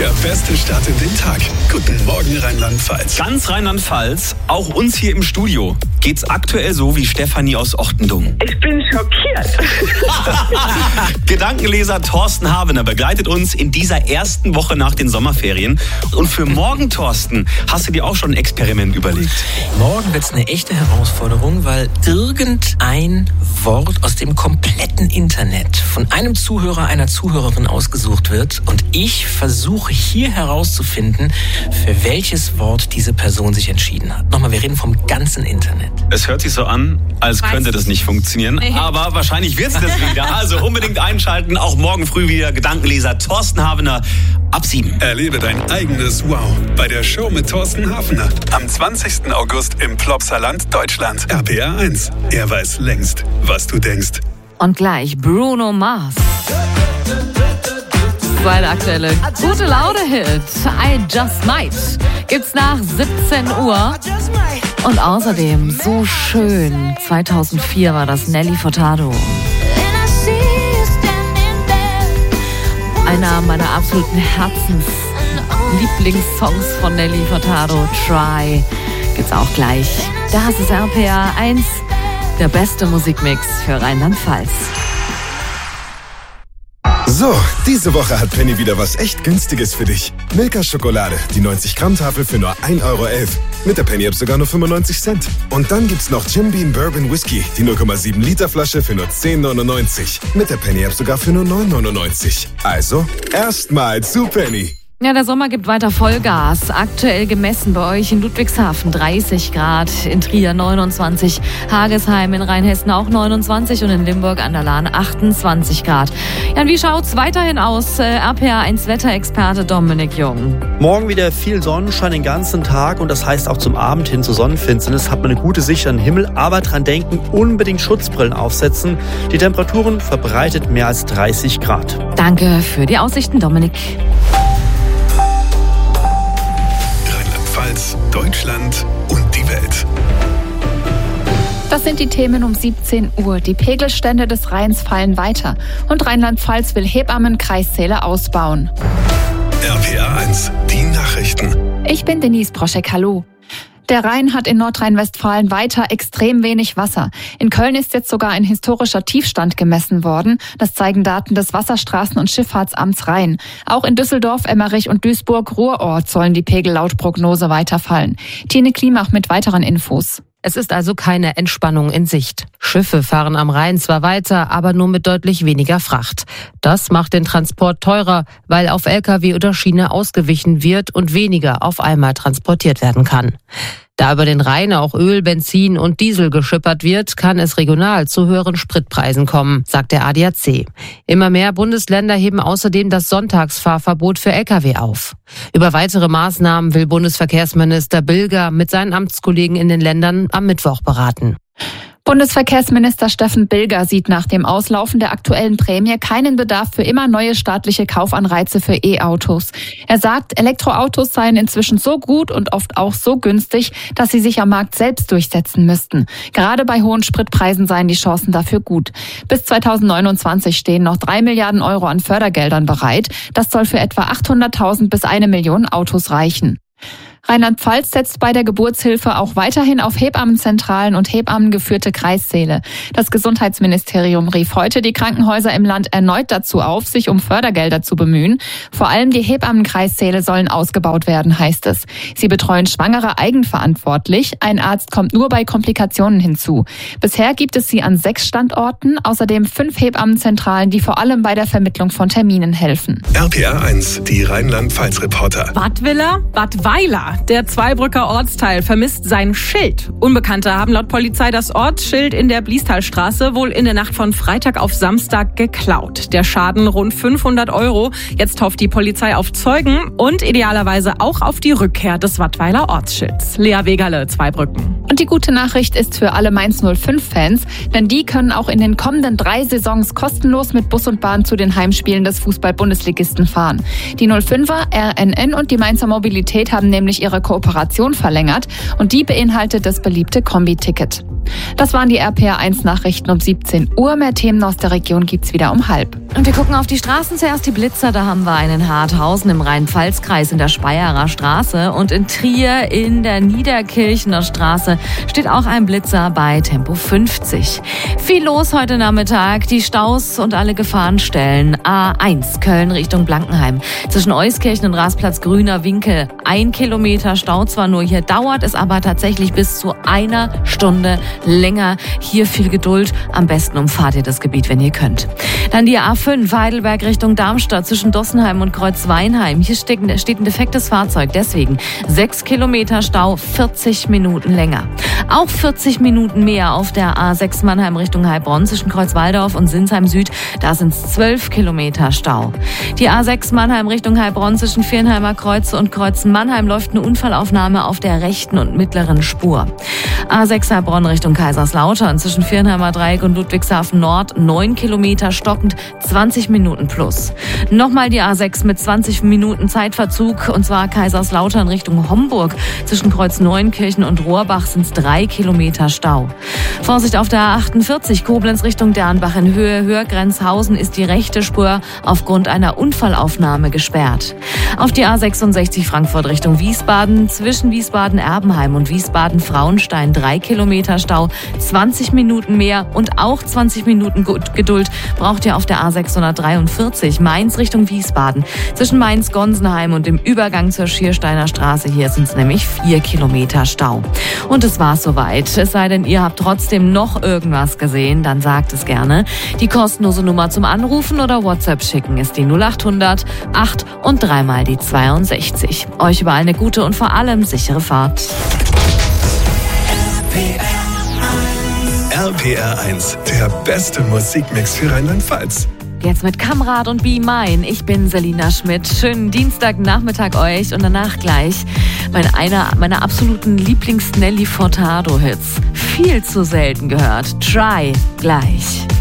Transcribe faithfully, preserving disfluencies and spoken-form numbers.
Der beste Start in den Tag. Guten Morgen Rheinland-Pfalz. Ganz Rheinland-Pfalz, auch uns hier im Studio, geht's aktuell so wie Stefanie aus Ochtendung. Ich bin schockiert. Gedankenleser Thorsten Habener begleitet uns in dieser ersten Woche nach den Sommerferien. Und für morgen, Thorsten, hast du dir auch schon ein Experiment überlegt? Morgen wird's eine echte Herausforderung, weil irgendein Wort aus dem kompletten Internet von einem Zuhörer, einer Zuhörerin ausgesucht wird. Und ich versuche hier herauszufinden, für welches Wort diese Person sich entschieden hat. Nochmal, wir reden vom ganzen Internet. Es hört sich so an, als könnte das nicht funktionieren, nee. Aber wahrscheinlich wird's das wieder. Also unbedingt einschalten, auch morgen früh wieder Gedankenleser Thorsten Habener ab sieben. Erlebe dein eigenes Wow bei der Show mit Thorsten Habener. Am zwanzigsten August im Plopsaland, Deutschland. R P R eins. Er weiß längst, was du denkst. Und gleich Bruno Mars. Sein aktuelle gute Laune-Hit I Just Might gibt's nach siebzehn Uhr. Und außerdem so schön, zweitausendvier war das Nelly Furtado. Einer meiner absoluten Herzens-Lieblingssongs von Nelly Furtado, Try, gibt's auch gleich. Das ist R P R eins, der beste Musikmix für Rheinland-Pfalz. So, diese Woche hat Penny wieder was echt Günstiges für dich. Milka Schokolade, die neunzig Gramm Tafel für nur ein Euro elf. Mit der Penny-App sogar nur fünfundneunzig Cent. Und dann gibt's noch Jim Beam Bourbon Whisky, die null Komma sieben Liter Flasche für nur zehn neunundneunzig. Mit der Penny-App sogar für nur neun neunundneunzig. Also, erstmal zu Penny. Ja, der Sommer gibt weiter Vollgas. Aktuell gemessen bei euch in Ludwigshafen dreißig Grad, in Trier neunundzwanzig, Hagesheim in Rheinhessen auch neunundzwanzig und in Limburg an der Lahn achtundzwanzig Grad. Ja, und wie schaut's weiterhin aus? Äh, R P R eins Wetterexperte Dominik Jung. Morgen wieder viel Sonnenschein den ganzen Tag und das heißt auch zum Abend hin zur Sonnenfinsternis hat man eine gute Sicht an den Himmel, aber dran denken, unbedingt Schutzbrillen aufsetzen. Die Temperaturen verbreitet mehr als dreißig Grad. Danke für die Aussichten, Dominik. Deutschland und die Welt. Das sind die Themen um siebzehn Uhr. Die Pegelstände des Rheins fallen weiter und Rheinland-Pfalz will Hebammenkreiszähle ausbauen. R P R eins, die Nachrichten. Ich bin Denise Broschek, hallo. Der Rhein hat in Nordrhein-Westfalen weiter extrem wenig Wasser. In Köln ist jetzt sogar ein historischer Tiefstand gemessen worden. Das zeigen Daten des Wasserstraßen- und Schifffahrtsamts Rhein. Auch in Düsseldorf, Emmerich und Duisburg-Ruhrort sollen die Pegel laut Prognose weiterfallen. Tine Klimach mit weiteren Infos. Es ist also keine Entspannung in Sicht. Schiffe fahren am Rhein zwar weiter, aber nur mit deutlich weniger Fracht. Das macht den Transport teurer, weil auf L K W oder Schiene ausgewichen wird und weniger auf einmal transportiert werden kann. Da über den Rhein auch Öl, Benzin und Diesel geschippert wird, kann es regional zu höheren Spritpreisen kommen, sagt der A D A C. Immer mehr Bundesländer heben außerdem das Sonntagsfahrverbot für L K W auf. Über weitere Maßnahmen will Bundesverkehrsminister Bilger mit seinen Amtskollegen in den Ländern am Mittwoch beraten. Bundesverkehrsminister Steffen Bilger sieht nach dem Auslaufen der aktuellen Prämie keinen Bedarf für immer neue staatliche Kaufanreize für E-Autos. Er sagt, Elektroautos seien inzwischen so gut und oft auch so günstig, dass sie sich am Markt selbst durchsetzen müssten. Gerade bei hohen Spritpreisen seien die Chancen dafür gut. Bis zweitausendneunundzwanzig stehen noch drei Milliarden Euro an Fördergeldern bereit. Das soll für etwa achthunderttausend bis eine Million Autos reichen. Rheinland-Pfalz setzt bei der Geburtshilfe auch weiterhin auf Hebammenzentralen und hebammengeführte Kreissäle. Das Gesundheitsministerium rief heute die Krankenhäuser im Land erneut dazu auf, sich um Fördergelder zu bemühen. Vor allem die Hebammenkreissäle sollen ausgebaut werden, heißt es. Sie betreuen Schwangere eigenverantwortlich. Ein Arzt kommt nur bei Komplikationen hinzu. Bisher gibt es sie an sechs Standorten, außerdem fünf Hebammenzentralen, die vor allem bei der Vermittlung von Terminen helfen. R P R eins, die Rheinland-Pfalz-Reporter. Wattwiller, Wattweiler. Der Zweibrücker Ortsteil vermisst sein Schild. Unbekannte haben laut Polizei das Ortsschild in der Bliestalstraße wohl in der Nacht von Freitag auf Samstag geklaut. Der Schaden rund fünfhundert Euro. Jetzt hofft die Polizei auf Zeugen und idealerweise auch auf die Rückkehr des Wattweiler Ortsschilds. Lea Wegerle, Zweibrücken. Und die gute Nachricht ist für alle Mainz null fünf Fans, denn die können auch in den kommenden drei Saisons kostenlos mit Bus und Bahn zu den Heimspielen des Fußball-Bundesligisten fahren. Die null fünfer, R N N und die Mainzer Mobilität haben nämlich ihre Kooperation verlängert und die beinhaltet das beliebte Kombi-Ticket. Das waren die R P R eins Nachrichten um siebzehn Uhr. Mehr Themen aus der Region gibt's wieder um halb. Und wir gucken auf die Straßen. Zuerst die Blitzer. Da haben wir einen in Harthausen im Rhein-Pfalz-Kreis in der Speyerer Straße. Und in Trier in der Niederkirchener Straße steht auch ein Blitzer bei Tempo fünfzig. Viel los heute Nachmittag. Die Staus und alle Gefahrenstellen. A eins Köln Richtung Blankenheim. Zwischen Euskirchen und Rasplatz Grüner Winkel. Ein Kilometer Stau zwar nur. Hier dauert es aber tatsächlich bis zu einer Stunde länger. Hier viel Geduld. Am besten umfahrt ihr das Gebiet, wenn ihr könnt. Dann die A fünf Heidelberg Richtung Darmstadt zwischen Dossenheim und Kreuzweinheim. Hier steht ein defektes Fahrzeug. Deswegen sechs Kilometer Stau, vierzig Minuten länger. Auch vierzig Minuten mehr auf der A sechs Mannheim Richtung Heilbronn zwischen Kreuzwaldorf und Sinsheim Süd. Da sind es zwölf Kilometer Stau. Die A sechs Mannheim Richtung Heilbronn zwischen Viernheimer Kreuz und Kreuzen-Mannheim läuft eine Unfallaufnahme auf der rechten und mittleren Spur. A sechs Heilbronn Richtung Kaiserslautern zwischen Viernheimer Dreieck und Ludwigshafen Nord neun Kilometer stockend, zwanzig Minuten plus. Nochmal die A sechs mit zwanzig Minuten Zeitverzug und zwar Kaiserslautern Richtung Homburg. Zwischen Kreuz Neuenkirchen und Rohrbach sind es drei Kilometer Stau. Vorsicht auf der A achtundvierzig Koblenz Richtung Dernbach in Höhe Höhrgrenzhausen ist die rechte Spur aufgrund einer Unfallaufnahme gesperrt. Auf die A sechsundsechzig Frankfurt Richtung Wiesbaden zwischen Wiesbaden-Erbenheim und Wiesbaden-Frauenstein drei Kilometer Stau, zwanzig Minuten mehr und auch zwanzig Minuten Geduld braucht ihr auf der A sechshundertdreiundvierzig Mainz Richtung Wiesbaden. Zwischen Mainz-Gonsenheim und dem Übergang zur Schiersteiner Straße hier sind es nämlich vier Kilometer Stau. Und es war's soweit. Es sei denn, ihr habt trotzdem noch irgendwas gesehen, dann sagt es gerne. Die kostenlose Nummer zum Anrufen oder WhatsApp schicken ist die null achthundert acht und dreimal die zweiundsechzig. Euch überall eine gute und vor allem sichere Fahrt. R P R eins, der beste Musikmix für Rheinland-Pfalz. Jetzt mit Kamrad und Be Mine. Ich bin Selina Schmidt. Schönen Dienstagnachmittag euch und danach gleich mein, einer meiner absoluten Lieblings-Nelly Furtado-Hits. Viel zu selten gehört. Try gleich.